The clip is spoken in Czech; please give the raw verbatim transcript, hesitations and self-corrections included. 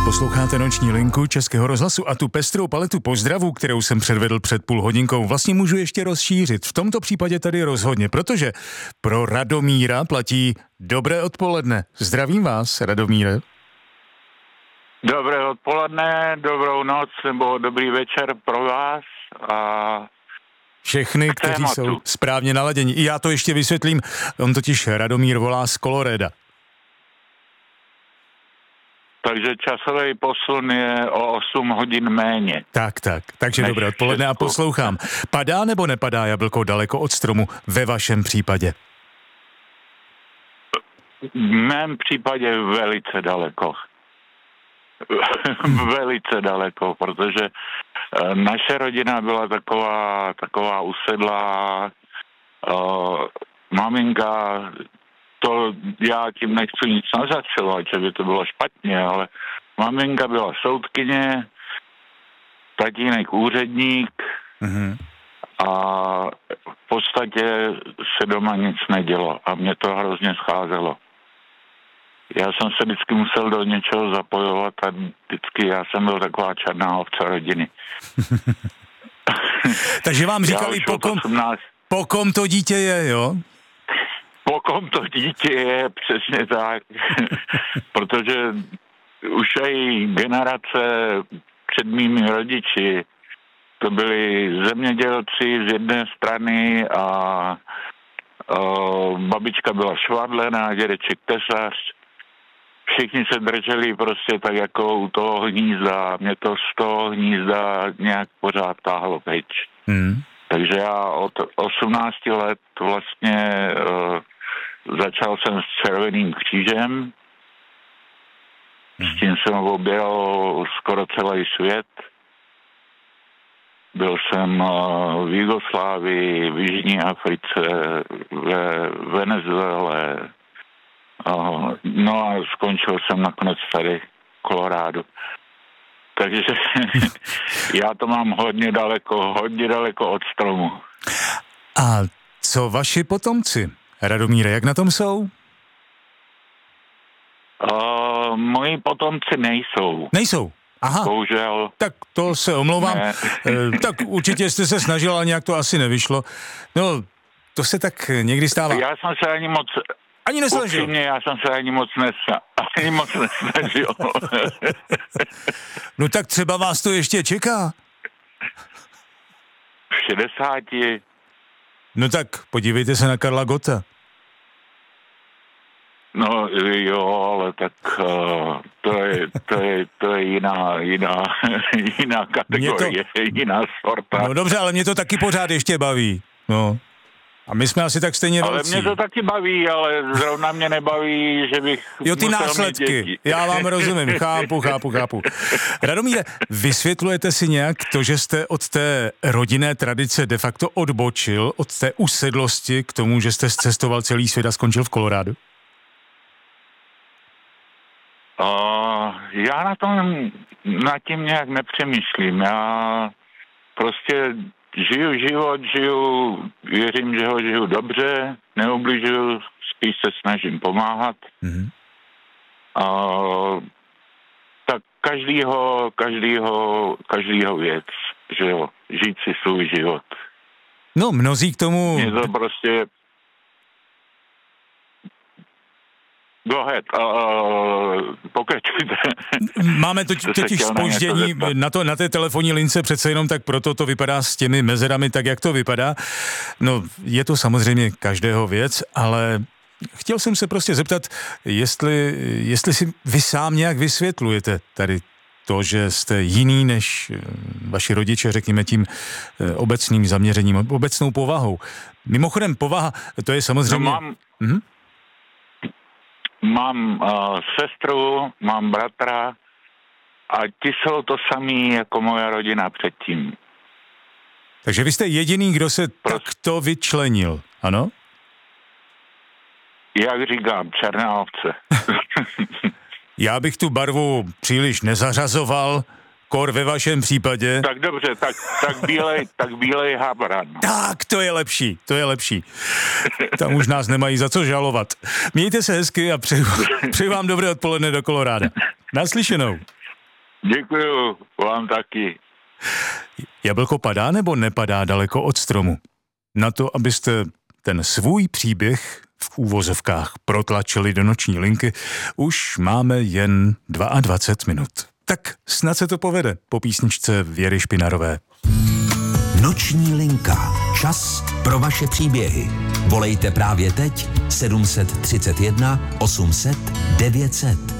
Posloucháte Noční linku Českého rozhlasu a tu pestrou paletu pozdravů, kterou jsem předvedl před půl hodinkou, vlastně můžu ještě rozšířit. V tomto případě tady rozhodně, protože pro Radomíra platí dobré odpoledne. Zdravím vás, Radomíre. Dobré odpoledne, dobrou noc nebo dobrý večer pro vás a všechny, kteří jsou správně naladěni. I já to ještě vysvětlím, on totiž Radomír volá z Colorada. Takže časový posun je o osm hodin méně. Tak, tak. Takže dobré odpoledne a poslouchám. Padá nebo nepadá jablko daleko od stromu ve vašem případě? V mém případě velice daleko. Velice daleko, protože naše rodina byla taková, taková usedlá, uh, maminka, to já tím nechci nic nazačovat, že by to bylo špatně, ale maminka byla soudkyně, tatínek úředník mm-hmm. a v podstatě se doma nic nedělo a mě to hrozně scházelo. Já jsem se vždycky musel do něčeho zapojovat a vždycky já jsem byl taková černá ovce rodiny. Takže vám říkali, po kom, po kom to dítě je, jo? Po kom to dítě je, přesně tak. Protože už i generace před mými rodiči, to byli zemědělci z jedné strany a, a babička byla švadlená, dědeček tesař. Všichni se drželi prostě tak jako u toho hnízda. Mě to z toho hnízda nějak pořád táhlo pryč. Hmm. Takže já od osmnácti let vlastně uh, začal jsem s Červeným křížem. Hmm. S tím jsem objel skoro celý svět. Byl jsem uh, v Jugoslávii, v Jižní Africe, ve Venezuele. Uh, no a skončil jsem nakonec tady v Coloradu. Takže já to mám hodně daleko, hodně daleko od stromu. A co vaši potomci, Radomíre, jak na tom jsou? Uh, moji potomci nejsou. Nejsou? Aha. Bohužel. Tak to se omlouvám. Ne. Tak určitě jste se snažil, ale nějak to asi nevyšlo. No, to se tak někdy stává. Já jsem se ani moc... Ani nesnažil. Upřímně, já jsem se ani moc, nesna, ani moc nesnažil. No tak třeba vás to ještě čeká. V šedesáti. No tak podívejte se na Karla Gotta. No jo, ale tak uh, to, je, to, je, to je jiná, jiná, jiná kategorie, to... jiná sorta. No dobře, ale mě to taky pořád ještě baví. No. A my jsme asi tak stejně ale velcí. Ale mě to taky baví, ale zrovna mě nebaví, že bych jo, ty následky. Já vám rozumím, chápu, chápu, chápu. Radomíre, vysvětlujete si nějak to, že jste od té rodinné tradice de facto odbočil, od té usedlosti k tomu, že jste cestoval celý svět a skončil v Coloradu? Uh, já na tom, nad tím nějak nepřemýšlím. Já prostě žiju život, žiju, věřím, že ho žiju dobře, neubližuju, spíš se snažím pomáhat. Mm-hmm. Uh, tak každýho, každýho, každýho věc, že jo, žít si svůj život. No, mnozí k tomu... Je to prostě... Go ahead, uh, pokračujte. Máme to, totiž zpoždění na, na, to, na té telefonní lince přece jenom, tak proto to vypadá s těmi mezerami tak, jak to vypadá. No, je to samozřejmě každého věc, ale chtěl jsem se prostě zeptat, jestli, jestli si vy sám nějak vysvětlujete tady to, že jste jiný než vaši rodiče, řekněme tím obecným zaměřením, obecnou povahou. Mimochodem, povaha, to je samozřejmě... No mám... Mhm. Mám uh, sestru, mám bratra a ti jsou to samý jako moje rodina předtím. Takže vy jste jediný, kdo se Prost... takto vyčlenil, ano? Jak říkám, černá ovce. Já bych tu barvu příliš nezařazoval, kor ve vašem případě. Tak dobře, tak, tak bílej, tak bílej habran. Tak, to je lepší, to je lepší. Tam už nás nemají za co žalovat. Mějte se hezky a přeju, přeju vám dobré odpoledne do Koloráda. Naslyšenou. Děkuju, vám taky. Jablko padá nebo nepadá daleko od stromu? Na to, abyste ten svůj příběh v úvozovkách protlačili do noční linky, už máme jen dvacet dva minut. Tak snad se to povede po písničce Věry Špinarové. Noční linka. Čas pro vaše příběhy. Volejte právě teď sedm set třicet jedna osm set devět set.